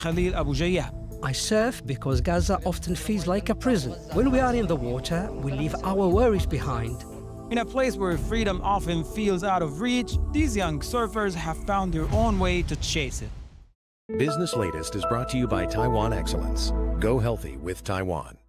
Khalil Abu Jayyah. I surf because Gaza often feels like a prison. When we are in the water, we leave our worries behind. In a place where freedom often feels out of reach, these young surfers have found their own way to chase it. Business Latest is brought to you by Taiwan Excellence. Go healthy with Taiwan.